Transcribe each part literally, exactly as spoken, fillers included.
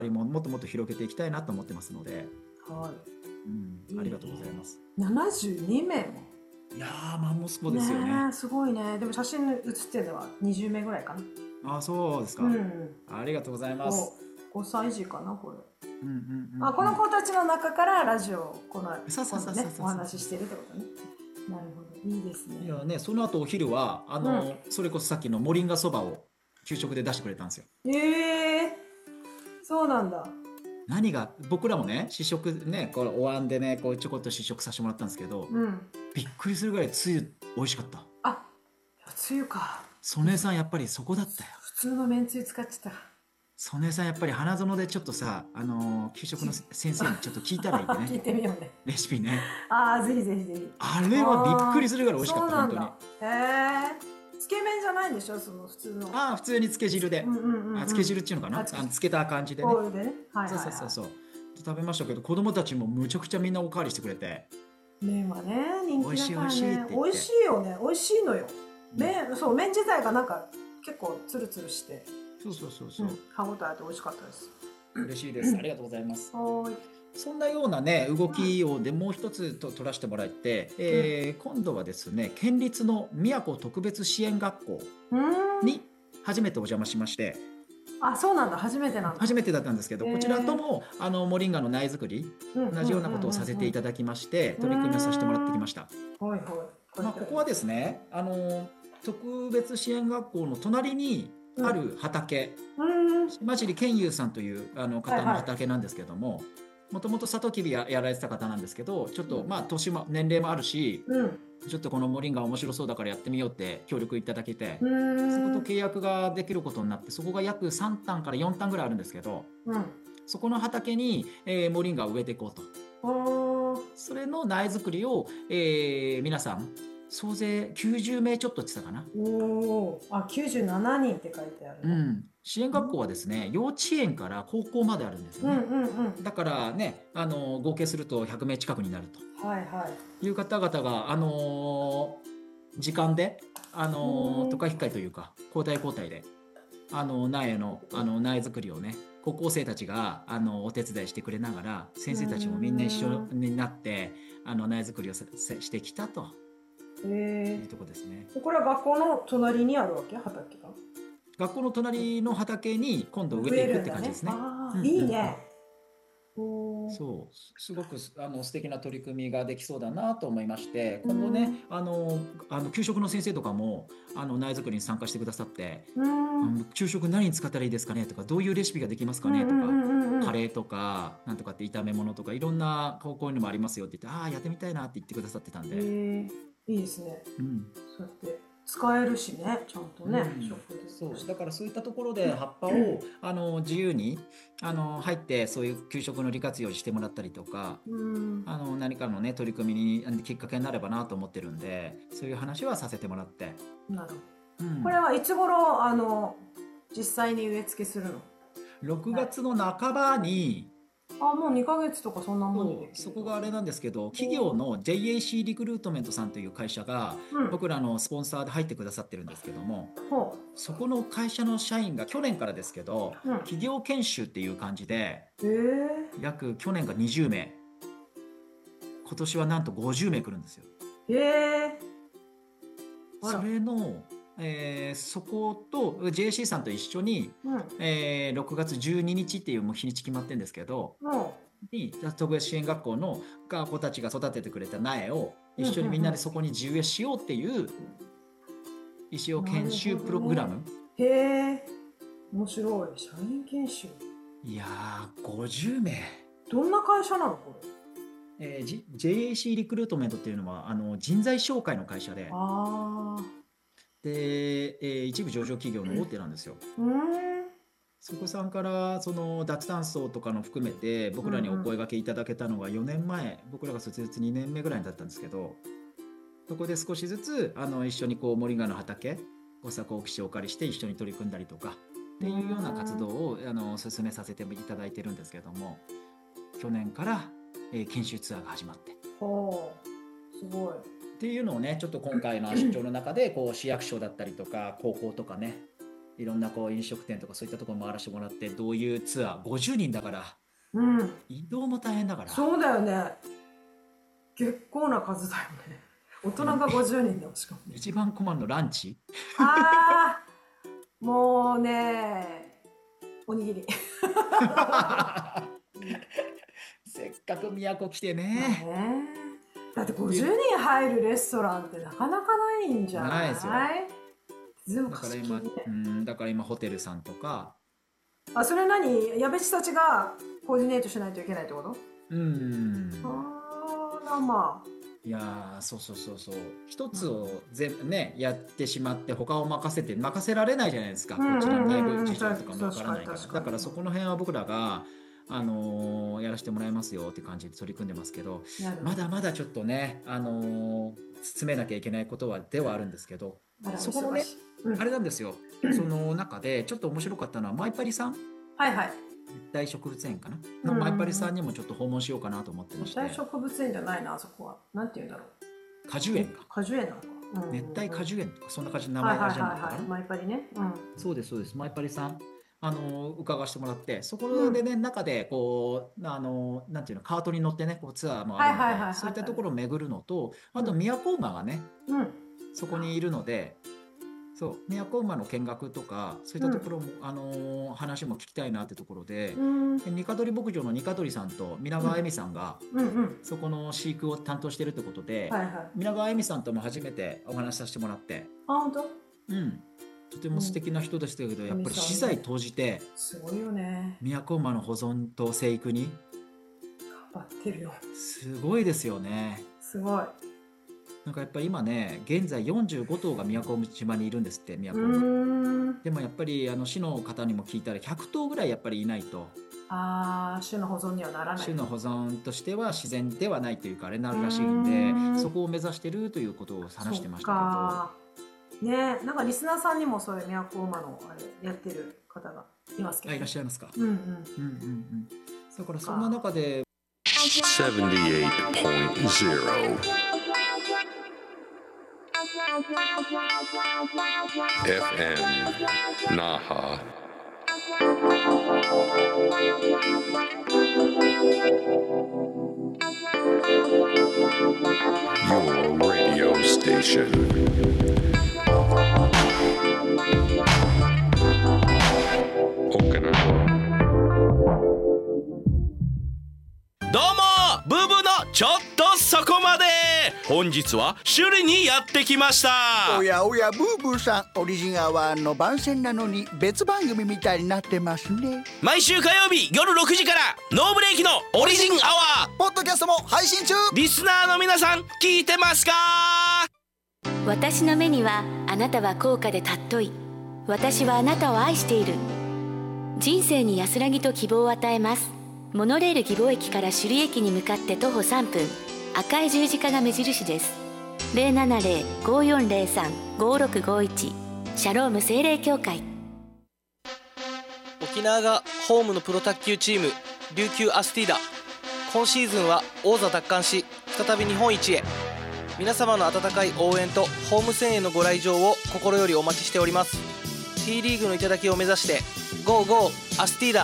りももっともっと広げていきたいなと思ってますので、 はうん、ありがとうございます。 い。ななじゅうにめいも。 いやー、マンモス校ですよね。 ねえ、すごいね。でも写真に写ってるのはにじゅうめいぐらいかな。 ああ、そうですか。 うん。 ありがとうございます。 ごさい児かな、これ。 うんうんうん、 あ、この子たちの中からラジオ、この、 そうそうそうそうそう今度ね、お話ししてるってことね。なるほど。いいですね。 いやね、その後お昼は、あの、それこそさっきのモリンガそばを給食で出してくれたんですよ。 ええー、そうなんだ。 何が、僕らもね、試食ね、これお椀でね、こうちょこっと試食させてもらったんですけど、 うん。 びっくりするぐらいつゆ美味しかった。 あ、つゆか。 曽根さんやっぱりそこだったよ。 普通のめんつゆ使ってた。 曽根さんやっぱり花園でちょっとさ、あのー給食の先生にちょっと聞いたらいい聞いね。 てみようね。 レシピね。 ああ、ぜひぜひぜひ。 あれはびっくりするぐらい美味しかった、 そうなん本当に。 だ。へえ。つけ麺じゃないんでしょ、その普通の。 ああ、普通につけ汁で。 うんうんうんうん。 あ、つけ汁っていうのかなあ、 あつけの、つけた感じでね。 ボウルでね。はいそうはいはそうそうそう。食べましたけど、子供たちもむちゃくちゃみんなおかわりしてくれて、 い。麺はね、人美味しい美気だからね。 味しいって言って。 美味しいよね。美味しいのよ。麺、そう、麺自体がなんか結構ツルツルして、 そうそうそううん、 そう。 歯応えあって美味しかったです。 嬉しいです。ありがとうございます。 はーい。 そんなようなね、動きをでもう一つと取らせてもらって、えー今度はですね、県立の宮古特別支援学校うーん。 に初めてお邪魔しまして、 あ、そうなんだ。初めてなんだ。 初めてだったんですけど、 へーこちらとも、あの、モリンガの苗作り、 うん同じようなことをさせていただきまして、取り組みをさせてもらってきました。 はいはい。 まあ、ここはですね、あの、特別支援学校の隣にある畑、 うーん。 島尻健優さんというあの方のはいはい畑なんですけども、もともとサトウキビややられてた方なんですけど、ちょっとうんまあ年も年齢もあるし、 うん。 ちょっとこのモリンガ面白そうだからやってみようって協力いただけて、 うそこーん。 と契約ができることになって、そこが約さん単からよん単ぐらいあるんですけど、 うん。 そこの畑に、えーモリンガを植えていこうと。 おー。 それの苗作りを、えー皆さん、総勢きゅうじゅうめいちょっとって言ってたかな。 おー。あ、きゅうじゅうななにんって書いてあるね。 うん。支援学校はですね、幼稚園から高校まであるんですよね。 うんうんうん。 だからね、あの、合計するとひゃくめい近くになるとはいはい。 いう方々が、あのー時間で、あのー、 うんとか引き換えというか、交代交代で、あの、苗の、あの、苗作りをね、高校生たちが、あの、お手伝いしてくれながら、先生たちもみんな一緒になって、あの、苗作りをさせしてきたとへいうえ。 ところですね。 でこれは学校の隣にあるわけ畑が。 学校の隣の畑に今度植えていくって感じですね。 ああ、 うんうんうんいいね。おー。 そう、すすごくあの素敵な取り組みができそうだなと思いまして、今後うんね、あの、あの給食の先生とかも、あの苗作りに参加してくださって、 うんあの給食何に使ったらいいですかねとか、どういうレシピができますかねとか、 うんうんうんうんカレーとか、なんとかって炒め物とか、いろんなこうこういうのもありますよって言って、ああ、やってみたいなって言ってくださってたんへで、 え、いいですね。 うん。 そうやって使えるしね、ちゃんとね、 うん食で。 そうだからそういったところで葉っぱをあの自由にあの入ってそういう給食の利活用してもらったりとかうん。 あの何かのね取り組みにあのきっかけになればなと思ってるんでそういう話はさせてもらって、 なるほど。 うん、 これはいつ頃、あの、実際に植え付けするの？ ろくがつの半ばにあ、もうにかげつとかそんなもんでそうできる。 そこがあれなんですけど企業の ジェイエーシー リクルートメントさんという会社がうん。 僕らのスポンサーで入ってくださってるんですけどもほそこの会社の社員が去年からですけどう。うん。 企業研修っていう感じでへえ。 約去年がにじゅうめい今年はなんとごじゅうめい来るんですよ。 へえ。あそら。 れの、えーそこと ジェイエーシー さんと一緒に、 うん。 えーろくがつじゅうににちっていうもう日にち決まってるんですけどもに特別支援学校の子たちが育ててくれた苗を一緒にみんなでそこに地植えしようっていう石尾研修プログラム、 う。へえ。面白い。社員研修。 いやーごじゅうめいどんな会社なのこれ？ えー、G- ジェイエーシー リクルートメントっていうのはあの人材紹介の会社でああ。 で、えー一部上場企業の大手なんですよ。 うーん。 そこさんからその脱炭素とかの含めて僕らにお声掛けいただけたのがよねんまえ、僕らが卒業にねんめぐらいだったんですけどそこで少しずつあの一緒にこうモリンガの畑ご作をしてお借りして一緒に取り組んだりとかっていうような活動をあの進めさせていただいてるんですけれども去年から、えー研修ツアーが始まってほう。すごい。 っていうのをねちょっと今回の出張の中でこう市役所だったりとか高校とかねいろんなこう飲食店とかそういったところ回らせてもらって、どういうツアー、ごじゅうにんだからうん、 移動も大変だから。 そうだよね。結構な数だよね。大人がごじゅうにんだよ、しかも。 一番困るのランチ。 ああ、もうね、おにぎり。 せっかく宮古来てまあね。 ね、だってごじゅうにん入るレストランってなかなかないんじゃない？ ないですよ。 全部だから今、 貸し切りね。 うん、だから今ホテルさんとか、 あ、それ何？矢部ちたちがコーディネートしないといけないってこと？ うん、 あらまあ。 いやー、そうそうそうそう、一つを全部ねやってしまって他を任せて任せられないじゃないですか、こうんちらの内うんうんうん。 部事情とかもわからないから。 確かに確かに。 だからそこの辺は僕らが、あのーやらせてもらいますよって感じで取り組んでますけど、 なるほど。 まだまだちょっとね、あのー進めなきゃいけないことはではあるんですけど、 まだそこのね、 忙しい。うん。 あれなんですよ、その中でちょっと面白かったのはマイパリさん、 はいはい。 熱帯植物園かなうんうんうん。 のマイパリさんにもちょっと訪問しようかなと思ってまし熱帯て、 植物園じゃないな、あそこは。なんて言うんだろう。え、 果樹園か、 果樹園なのか。うんうんうん。 熱帯果樹園とかそんな感じの名はいはい前がじゃなかったはいはい。 かな。 マイパリね。うん。 そうですそうです、マイパリさん、あの伺わせてもらって、そこうん。 でね、中でこう、あのなんていうの、カートに乗ってね、こうツアーもあるので、 はいはいはいそういったはいはい。 ところを巡るのと、あとうん。 宮古馬がね、 うん。 そこにいるので、そう宮古馬の見学とかそういっうん。 たところも、あのー話も聞きたいなってところで、 うん。 でニカドリ牧場のニカドリさんと皆うん。 川恵美さんがうんうん。 そこの飼育を担当してるってことで、 はいはい。 皆川恵美さんとも初めてお話しさせてもらって、 あ、本当？ うん、とてうん。 も素敵な人でしたけど、やっ海ぱりさんね。 資材投じてすごいよね。 宮古馬の保存と生育に頑張ってるよ。 すごいですよね。 すごい。 なんかやっぱり今ね、現在よんじゅうご頭が宮古島にいるんですって、宮う古馬。 ーん。 でもやっぱりあの市の方にも聞いたらひゃく頭ぐらいやっぱりいないと、 ああ、種の保存にはならないと。 種の保存としては自然ではないというかあれになうるらしいんで、 ーん。 そこを目指してるということを話しそってましたけど、 か。ね、なんかリスナーさんにもそういう都馬のあれやってる方がいますけあ、いらっどね。 しゃいますか。 うんうん。 うんうんうん。だからそんなか。 中で、 seventy-eight point zero F M Naha. Your radio station. Okinawa. どうもブブのちょっとそこまで。本日は首里にやってきました。 おやおや、ブーブーさん、オリジンアワーの番宣なのに別番組みたいになってますね。 毎週火曜日夜ろくじからノーブレーキのオリジンアワー、 ポッドキャストも配信中。 リスナーの皆さん聞いてますか？ 私の目にはあなたは高価で尊い。私はあなたを愛している。人生に安らぎと希望を与えます。モノレール義母駅から首里駅に向かって徒歩さんぷん、赤い十字架が目印です。 ゼロななゼロ ごーよんゼロさん ごーろくごいち シャローム精霊協会。 沖縄がホームのプロ卓球チーム琉球アスティーダ。今シーズンは王座奪還し再び日本一へ。皆様の温かい応援とホーム戦へのご来場を心よりお待ちしております。 T リーグの頂を目指してゴーゴーアスティーダ。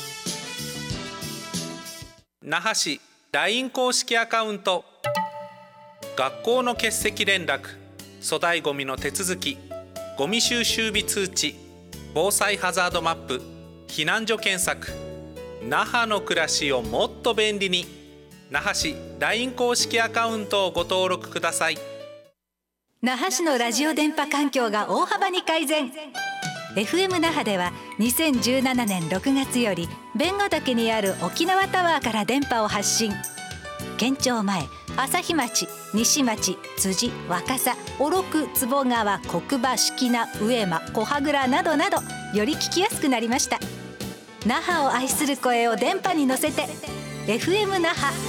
那覇市 ライン 公式アカウント。学校の欠席連絡、粗大ごみの手続き、ゴミ収集日通知、防災ハザードマップ、避難所検索。那覇の暮らしをもっと便利に。那覇市 ライン 公式アカウントをご登録ください。 那覇市のラジオ電波環境が大幅に改善。 エフエム 那覇ではにせんじゅうななねんろくがつより弁護岳にある沖縄タワーから電波を発信。県庁前、朝日町、西町、辻、若狭、小禄、坪川、国場、敷名、上間、小羽倉などなどより聞きやすくなりました。那覇を愛する声を電波に乗せて エフエム 那覇。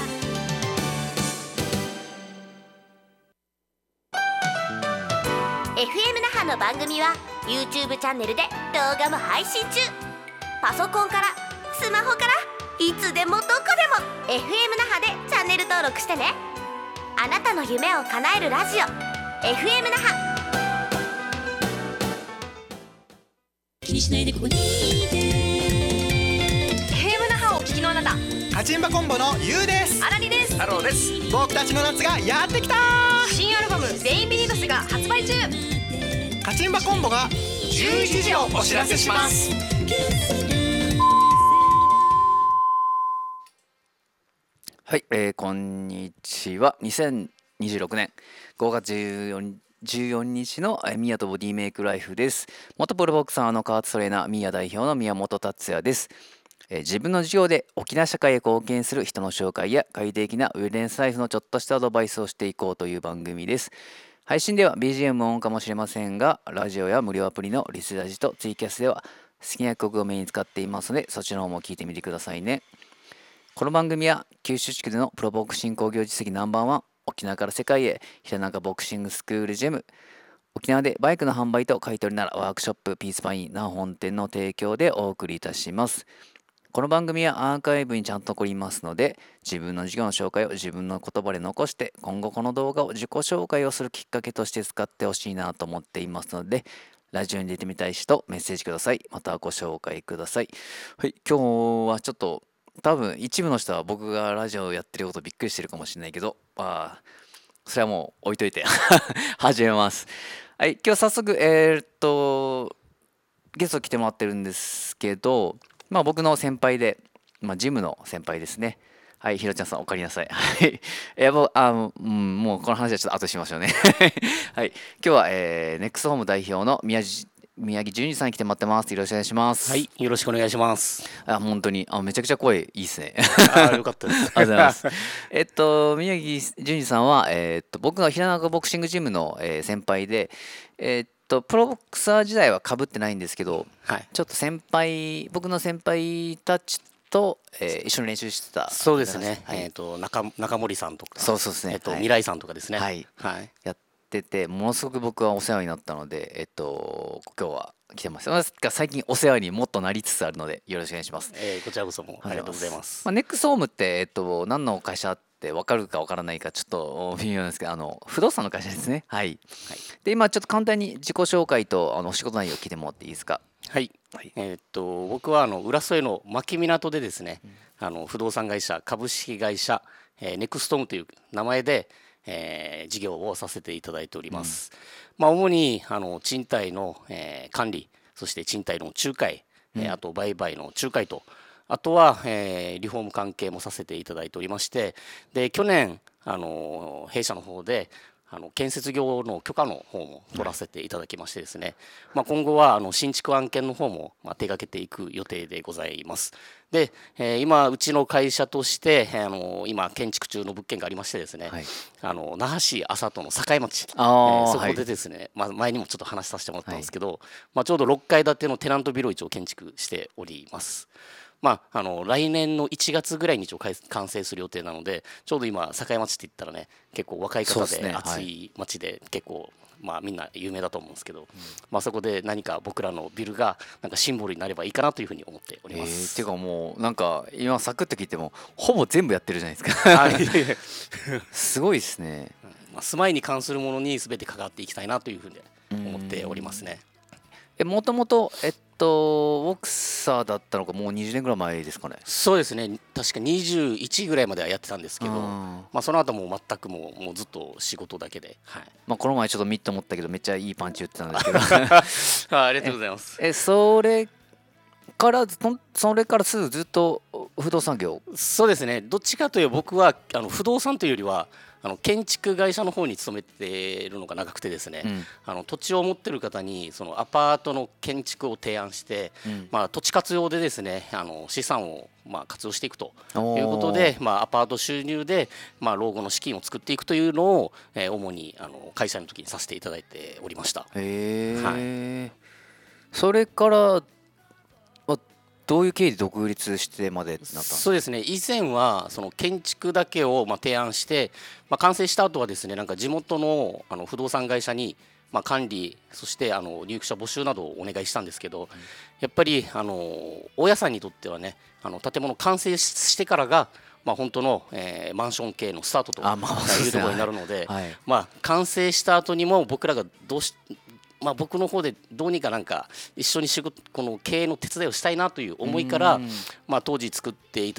エフエム 那覇の番組は YouTube チャンネルで動画も配信中。パソコンからスマホからいつでもどこでも エフエム 那覇でチャンネル登録してね。あなたの夢を叶えるラジオ エフエム 那覇。 にしないでここにいてエフエム 那覇をお聞きのあなた、 カチンバコンボのユウです。 アラリです。 ハローです。僕たちの夏がやってきた。 新アルバムレインビリードスが発売中。 カチンバコンボがじゅういちじをお知らせします。 はい、えー、こんにちは。にせんにじゅうろくねんごがつじゅうよっかにちのミヤとボディメイクライフです。元プロボクサーの加圧トレーナーミヤ代表の宮本達也です。えー、自分の事業で沖縄社会へ貢献する人の紹介や快適なウェルネスライフのちょっとしたアドバイスをしていこうという番組です。配信では ビージーエム オンかもしれませんが、ラジオや無料アプリのリスラジとツイキャスでは好きな曲をメインに使っていますので、そちらの方も聞いてみてくださいね。この番組は九州地区でのプロボクシング興行実績ナンバーワン、沖縄から世界へ平中ボクシングスクールジェム、沖縄でバイクの販売と買い取りならワークショップピースパイン那覇本店の提供でお送りいたします。この番組はアーカイブにちゃんと残りますので、自分の事業の紹介を自分の言葉で残して、今後この動画を自己紹介をするきっかけとして使ってほしいなと思っていますので、ラジオに出てみたい人メッセージください。またご紹介ください。はい、今日はちょっと多分一部の人は僕がラジオをやってることびっくりしてるかもしれないけど、まあそれはもう置いといて始めます。はい、今日早速えー、っとゲスト来てもらってるんですけど、まあ僕の先輩で、まあジムの先輩ですね。はい、ひろちゃんさんおかえりなさい。はい、えー、あ、うん、もうこの話はちょっと後にしましょうね。はい、今日は、えー、ネクストホーム代表の宮地宮城純次さんに来てもらってます。よろしくお願いします。 はい、よろしくお願いします。 あ、本当に、あ、めちゃくちゃ声いいですね。 あ、よかったです。 ありがとうございます。えっと、宮城純次さんは、えー、っと、僕が平中ボクシングジムの、えー、先輩で、えー、っと、プロボクサー時代は被ってないんですけど、はい、ちょっと先輩、僕の先輩たちと、えー、一緒に練習してた。 そうですね。はい、えー、っと、中、中森さんとか。 そうそうですね。 えー、っと、はい、未来さんとかですね。 はい。はい。やってて、ものすごく僕はお世話になったので、えっと、今日は、来てます。最近お世話にもっとなりつつあるのでよろしくお願いします。 えー、こちらこそもありがとうございます。 まあ、ネックスホームって、えっと、何の会社って分かるか分からないかちょっと微妙なんですけど、あの不動産の会社ですね。はい。はい、で今ちょっと簡単に自己紹介とあのお仕事内容を聞いてもらっていいですか。 はい。はい、えー、っと僕はあの浦添の牧港でですね、うん、あの不動産会社株式会社、えー、ネクストホームという名前で、えー、事業をさせていただいております。うん、まあ主にあの賃貸の、えー、管理、そして賃貸の仲介、うん、えー、あと売買の仲介と、あとは、えー、リフォーム関係もさせていただいておりまして、で去年あの弊社の方であの建設業の許可の方も取らせていただきましてですね、まあ、今後はあの新築案件の方もまあ手掛けていく予定でございます。で、えー、今うちの会社としてあの今建築中の物件がありましてですね、はい、あの那覇市安里の境町、えー、そこでですね、はい、まあ、前にもちょっと話させてもらったんですけど、はい、まあ、ちょうどろっかい建てのテナントビルを一応建築しております。まあ、あの来年のいちがつぐらいに一応完成する予定なので、ちょうど今境町って言ったらね、結構若い方で熱い町で結構、まあ、みんな有名だと思うんですけど、うん、まあ、そこで何か僕らのビルがなんかシンボルになればいいかなというふうに思っております。 えー、っていうかもうなんか今サクッと聞いてもほぼ全部やってるじゃないですか。すごいですね。 うん、まあ、住まいに関するものに全て関わっていきたいなというふうに思っておりますね。 え、もともとえっとボクサーだったのがもうにじゅうねんぐらい前ですかね。 そうですね、確かにじゅういちぐらいまではやってたんですけど、まあ、その後も全くもう、もうずっと仕事だけで、はい、 まあ、この前ちょっと見て思ったけどめっちゃいいパンチ打ってたんですけど。 あ, ありがとうございます。 ええそれからそれからすぐずっと不動産業。 そうですね、どっちかというと僕はあの不動産というよりはあの建築会社の方に勤めているのが長くてですね、うん、あの土地を持っている方にそのアパートの建築を提案して、うん、まあ、土地活用でですね、あの資産をまあ活用していくということで、まあ、アパート収入でまあ老後の資金を作っていくというのを、えー、主にあの会社の時にさせていただいておりました。 へー、はい、それからどういう経緯で独立してまでなったんですか？ そうですね、以前はその建築だけをまあ提案して、まあ、完成した後はですね、なんか地元のあの不動産会社にまあ管理、そしてあの入居者募集などをお願いしたんですけど、やっぱりあの大家さんにとってはね、あの建物完成してからがまあ本当の、えー、マンション系のスタートというところになるので、はい、まあ完成した後にも僕らがどうしまあ、僕の方でどうにかなんか一緒に仕事この経営の手伝いをしたいなという思いから、まあ、当時作っていた